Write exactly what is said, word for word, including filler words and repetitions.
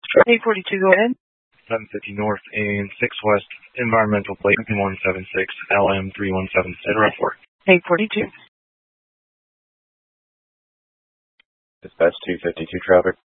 eight forty-two, go ahead. seven fifty North and six West, environmental plate one seven six L M three one seven, Center four. eight forty-two. Dispatch two fifty-two traffic.